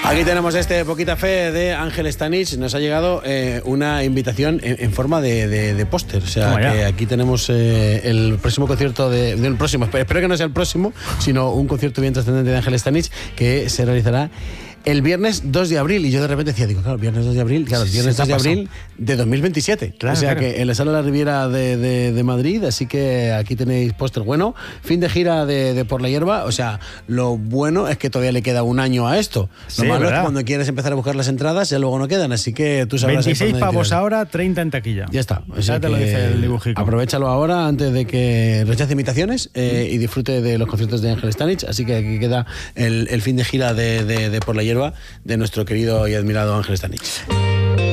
Aquí tenemos Poquita Fe de Ángel Stanich. Nos ha llegado una invitación en forma de póster. O sea, que aquí tenemos el próximo concierto del próximo. Espero que no sea el próximo, sino un concierto bien trascendente de Ángel Stanich que se realizará el viernes 2 de abril. Y yo de repente decía, claro, viernes 2 de abril, claro, el viernes 2 de abril de 2027. Claro, o sea, que en la Sala de la Riviera de Madrid, así que aquí tenéis póster bueno. Fin de gira de Por la Hierba. O sea, lo bueno es que todavía le queda un año a esto. Lo malo es que cuando quieres empezar a buscar las entradas, ya luego no quedan, así que tú sabrás. 26 pavos ahora, 30 en taquilla. Ya está. O sea, te lo dice el dibujico. Aprovechalo ahora antes de que rechace invitaciones y disfrute de los conciertos de Ángel Stanich. Así que aquí queda el fin de gira de Por la Hierba de nuestro querido y admirado Ángel Stanich.